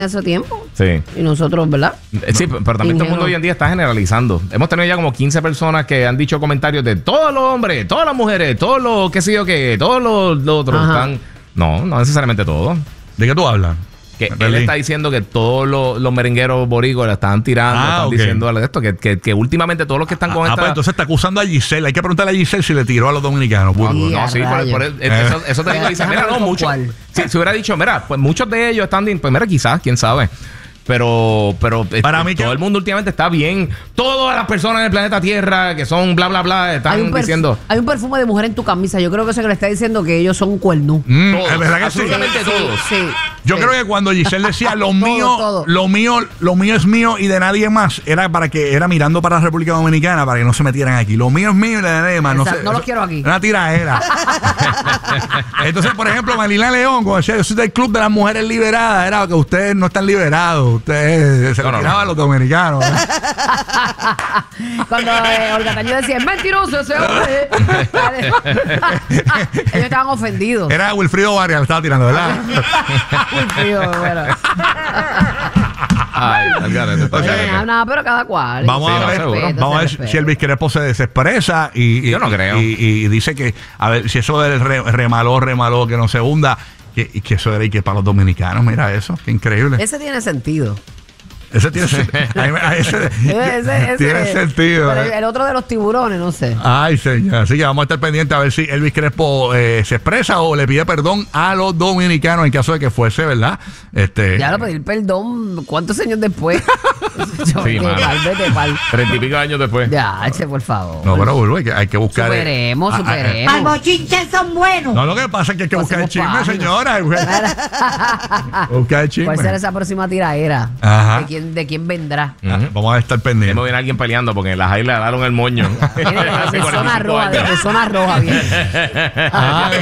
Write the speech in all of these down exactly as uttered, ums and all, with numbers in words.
ese tiempo. Sí. Y nosotros, ¿verdad? Sí, pero también todo el mundo hoy en día está generalizando. Hemos tenido ya como quince personas que han dicho comentarios de todos los hombres, todas las mujeres, todos los qué sé yo qué, todos los, los otros están. No, no necesariamente todos. ¿De qué tú hablas? Que él está diciendo que todos los, los merengueros boricuas le están tirando, ah, están okay. diciendo esto, que, que, que últimamente todos los que están ah, con ah, esta... pues entonces está acusando a Giselle. Hay que preguntarle a Giselle si le tiró a los dominicanos. Sí, no, sí, por, por el, eh. eso, eso te digo. Dice, mira, no, muchos. Si, si hubiera dicho, mira, pues muchos de ellos están... Pues mira, quizás, quién sabe. Pero, pero para mí todo que... el mundo últimamente está bien. Todas las personas en el planeta Tierra que son bla, bla, bla, están hay diciendo... Hay un perfume de mujer en tu camisa. Yo creo que eso que le está diciendo que ellos son cuernú. Mm, todos, es verdad que absolutamente sí. todos. Sí, sí. Yo sí. creo que cuando Giselle decía lo todo, mío, todo. lo mío, lo mío es mío y de nadie más, era para que era mirando para la República Dominicana para que no se metieran aquí. Lo mío es mío y de nadie más. No, sé, no los quiero aquí. Una tiraera. Entonces, por ejemplo, Marilena León, cuando decía yo soy del club de las mujeres liberadas, era que ustedes no están liberados, ustedes se no, lo no, tiraban no. a los dominicanos. ¿eh? Cuando eh, Olga Tañón decía, es mentiroso ese hombre. Ellos estaban ofendidos. Era Wilfrido Vargas, le estaba tirando, ¿verdad? Wilfrido, bueno. Ay, Algarete, O sea, Oye, nada, nada, pero cada cual. Vamos Sí, a no, ver, seguro. Respeto, vamos a se ver respeta. si Elvis Crespo se desexpresa y, y, Yo no creo. y, y dice que, a ver, si eso del re, remaló, remaló, que no se hunda, que, y que eso era y que para los dominicanos, mira eso, qué increíble. Ese tiene sentido. Ese tiene, ese, ese- Ese, ese- tiene ese- sentido. Pero eh. el otro de los tiburones, no sé. Ay, señor. Así que vamos a estar pendientes a ver si Elvis Crespo eh, se expresa o le pide perdón a los dominicanos en caso de que fuese, ¿verdad? Este, Ya lo pedir perdón, ¿cuántos años después? Yo, Sí, vete mano. pa'l, vete pa'l. Treinta y pico años después. Ya, che, por favor. no, pero Bulbo, hay que, hay que buscar. eh, Superemos, ah, ah, superemos. Al bochinche son buenos. No, lo que pasa es que hay que Pues buscar el hacemos chisme, páginas. señora. Buscar el chisme. ¿Cuál será esa próxima tiraera? Ajá. ¿De quién, de quién vendrá? Ah, vamos a estar pendientes. Me viene alguien peleando porque en las ahí le daron el moño. Viene de, Hace de zona cuarenta y cinco roja, de, años. de zona roja, bien. Ay,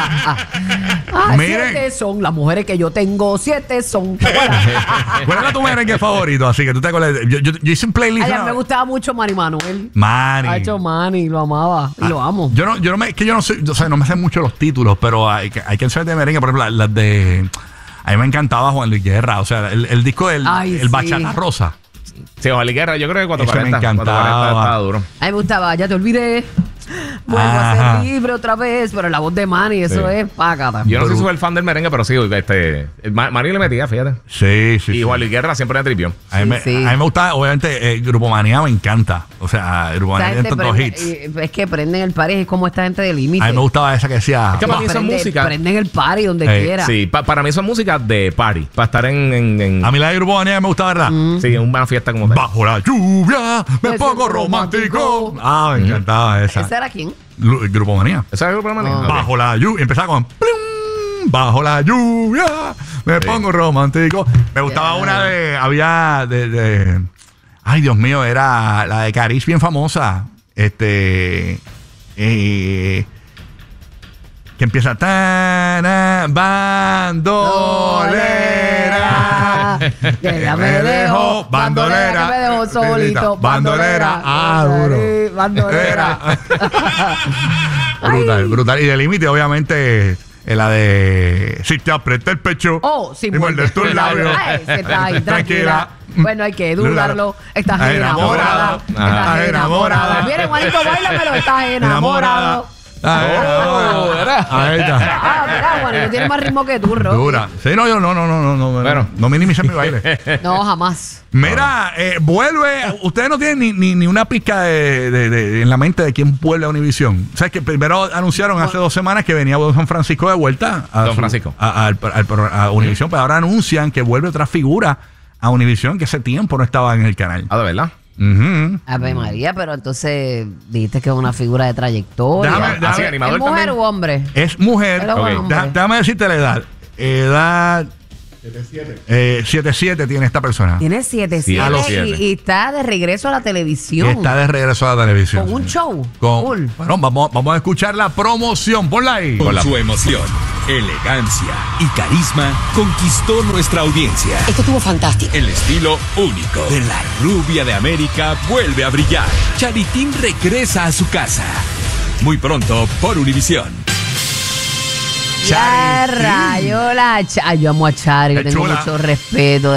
Ah, Miren. siete son las mujeres que yo tengo, siete son. ¿cuál era tu merengue favorito? Así que tú te acuerdas. Yo, yo, yo hice un playlist. Ay, a mí una me vez. gustaba mucho Manny Manuel. Manny. Ha hecho Manny, lo amaba y lo amo. Yo no, yo no me, es que yo no sé, o sea, no me sé mucho los títulos, pero hay, que- hay canciones de merengue, por ejemplo, las, las de. A mí me encantaba Juan Luis Guerra, o sea, el, el disco del Ay, el sí. Bachata Rosa. Sí, Juan Luis Guerra, yo creo que cuatro Ese me cuarenta. encantaba. cuatro cuarenta estaba duro. A mí me gustaba, ya te olvidé. Vuelvo Ajá. a ser libre otra vez, pero la voz de Manny, eso Sí. es págata. Yo no soy Pero- súper fan del merengue, pero sí, este, Ma- Manny le metía, fíjate. Sí, sí. Y sí. Juan Luis Guerra siempre me tripió. A mí, Sí, me, sí. a mí me gusta, obviamente, el Grupo Manía me encanta. O sea, el Grupo Esta Manía tiene gente tantos prende- hits. y- es que prenden el party, es como esta gente de límite. A mí me gustaba esa que decía. Es que para mí eso es Prende- música. Prenden el party donde Eh, quiera. Sí, pa- para mí eso es música de party. Para estar en, en, en- A mí la de Grupo Manía me gusta, ¿verdad? sí, en una fiesta como tal. Bajo la lluvia me Me pongo siento romántico. romántico. Ah, me encantaba esa. ¿Ese era quién? Lu- el Grupo Manía. ¿Ese es el grupo de Manny? Ah. Ok. Bajo la lluvia. Empezaba con. plum, Bajo la lluvia me pongo romántico. Me gustaba Yeah. una de. Había de, de- Ay, Dios mío, era la de Carish, bien famosa. Este. eh, que empieza. Tana, bandolera. Que ya me dejó. Bandolera. Que me dejó solito. Bandolera. Ah, duro. Bandolera. Brutal, Ay. brutal. Y de límite, obviamente, eh, la de si te aprieta el pecho Oh, sin y muerdes tus labios. Ay, se está ahí, tranquila. Bueno, hay que dudarlo. Estás enamorada. Estás Estás enamorada. enamorada. Viene, Juanito, báilamelo. Estás enamorado. Ahí Oh, ¿verdad? está. Ah, mira, Juanito tiene más ritmo que tú, Rocky. Dura. Sí, no, yo no, no, no, no, no. Bueno. No minimices mi baile. No, jamás. Mira, eh, vuelve. Ustedes no tienen ni, ni, ni una pizca de, de- de- en la mente de quién vuelve a Univisión. O sea, que primero anunciaron hace dos semanas que venía Don Francisco de vuelta a, Don su- Francisco. a, al- al pro- a Univisión, pero ahora anuncian que vuelve otra figura a Univisión que hace tiempo no estaba en el canal. Ah, de verdad. Ujú. Ave María, pero entonces dijiste que es una figura de trayectoria. Déjame- déjame- Así, ¿Es animador mujer también. u hombre? Es mujer. Era buen Ok. hombre. Deja- déjame decirte la edad. Edad. Eh, siete siete tiene esta persona. Tiene siete, Sí, a siete los y, siete. y está de regreso a la televisión. Está de regreso a la televisión. Con un show. Con- Cool. Bueno, vamos, vamos a escuchar la promoción. Ponla ahí. Con su emoción, elegancia y carisma conquistó nuestra audiencia. Esto estuvo fantástico. El estilo único de la rubia de América vuelve a brillar. Charitín regresa a su casa. Muy pronto por Univisión. Ya rayo la Chari. Yo amo a Chari, que Qué tengo chula. mucho respeto.